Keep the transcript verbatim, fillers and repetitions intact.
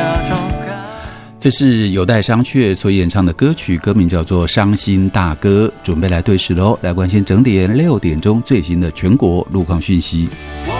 这是有待商榷所演唱的歌曲，歌名叫做《伤心大歌》。准备来对时喽，来关心整点六点钟最新的全国路况讯息。